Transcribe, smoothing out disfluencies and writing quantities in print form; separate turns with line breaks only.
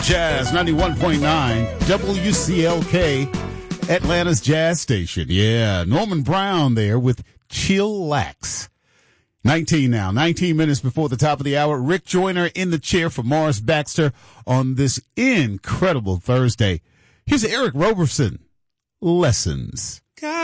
Jazz 91.9 WCLK, Atlanta's Jazz Station. Yeah, Norman Brown there with Chillax. 19 now, 19 minutes before the top of the hour. Rick Joyner in the chair for Morris Baxter on this incredible Thursday. Here's Eric Roberson. Lessons.